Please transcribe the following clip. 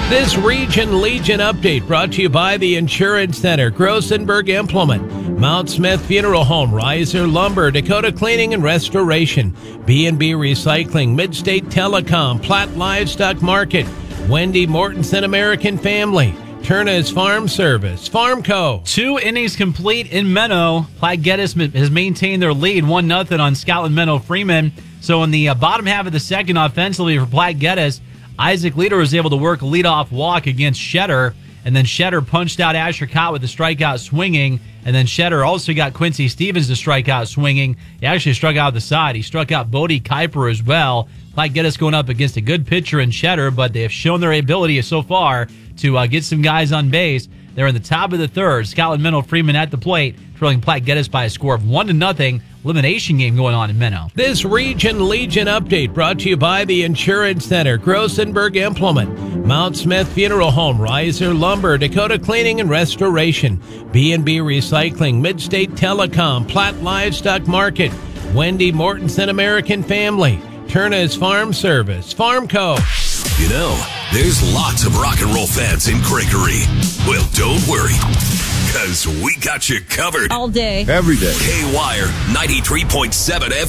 This Region Legion update brought to you by the Insurance Center, Grossenberg Implement, Mount Smith Funeral Home, Riser Lumber, Dakota Cleaning and Restoration, B&B Recycling, Midstate Telecom, Platt Livestock Market, Wendy Mortensen American Family, Turner's Farm Service, Farmco. 2 innings complete in Menno. Platte Geddes has maintained their lead 1-0 on Scotland Menno Freeman. So in the bottom half of the second offensively for Platte Geddes, Isaac Leader was able to work a leadoff walk against Shetter, and then Shetter punched out Asher Cott with a strikeout swinging, and then Shetter also got Quincy Stevens to strike out swinging. He actually struck out the side. He struck out Bodie Kuiper as well. Platte Geddes going up against a good pitcher in Shetter, but they have shown their ability so far to get some guys on base. They're in the top of the third. Scotland Menno Freeman at the plate, trailing Platte Geddes by a score of 1-0. Elimination game going on in Menno. This Region Legion update brought to you by the Insurance Center, Grossenberg Implement, Mount Smith Funeral Home, Riser Lumber, Dakota Cleaning and Restoration, B&B Recycling, Midstate Telecom, Platt Livestock Market, Wendy Mortensen American Family, Turner's Farm Service, Farmco. You know, there's lots of rock and roll fans in Gregory. Well, don't worry, because we got you covered. All day. Every day. K-Wire 93.7 FM.